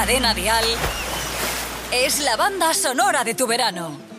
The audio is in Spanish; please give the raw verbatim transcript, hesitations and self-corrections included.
Cadena Dial es la banda sonora de tu verano.